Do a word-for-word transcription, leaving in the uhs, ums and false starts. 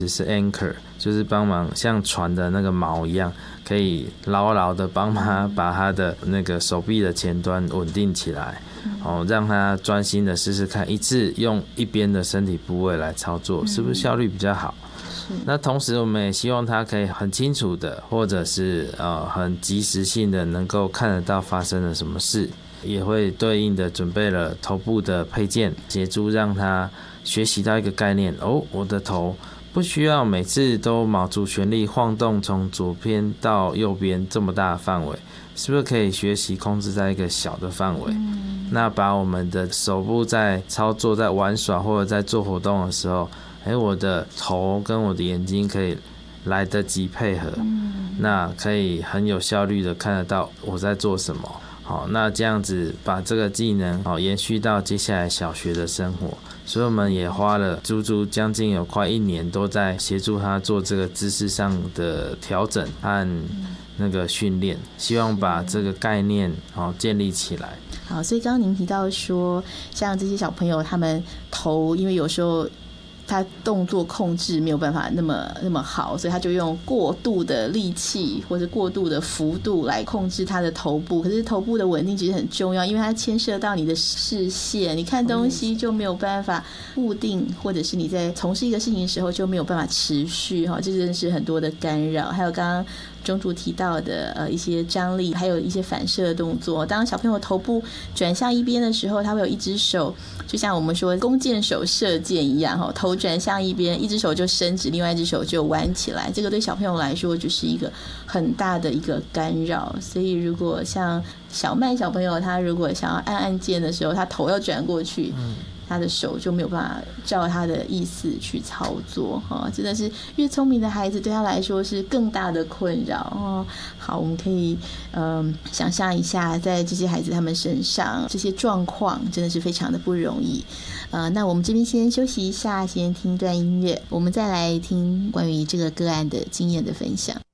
是 anchor， 就是帮忙像船的那个锚一样，可以牢牢的帮他把他的那个手臂的前端稳定起来，哦，让他专心的试试看，一次用一边的身体部位来操作，是不是效率比较好？那同时我们也希望他可以很清楚的，或者是呃很及时性的能够看得到发生了什么事，也会对应的准备了头部的配件，协助让他学习到一个概念，哦，我的头不需要每次都卯足全力晃动从左边到右边这么大的范围，是不是可以学习控制在一个小的范围？嗯，那把我们的手部在操作、在玩耍或者在做活动的时候，哎，我的头跟我的眼睛可以来得及配合，嗯，那可以很有效率的看得到我在做什么。好，那这样子把这个技能好延续到接下来小学的生活，所以我们也花了足足将近有快一年都在协助他做这个知识上的调整和那个训练，希望把这个概念好建立起来。 好，所以刚刚您提到说，像这些小朋友他们头，因为有时候他动作控制没有办法那么那么好，所以他就用过度的力气或者过度的幅度来控制他的头部。可是头部的稳定其实很重要，因为它牵涉到你的视线，你看东西就没有办法固定，或者是你在从事一个事情的时候就没有办法持续，这真的是很多的干扰。还有刚刚中途提到的呃一些张力，还有一些反射的动作。当小朋友头部转向一边的时候，他会有一只手，就像我们说弓箭手射箭一样，头转向一边，一只手就伸直，另外一只手就弯起来。这个对小朋友来说就是一个很大的一个干扰。所以如果像小麦小朋友，他如果想要按按键的时候，他头要转过去，嗯，他的手就没有办法照他的意思去操作，哦，真的是越聪明的孩子对他来说是更大的困扰，哦。好，我们可以嗯想象一下，在这些孩子他们身上这些状况真的是非常的不容易。呃，那我们这边先休息一下，先听一段音乐，我们再来听关于这个个案的经验的分享。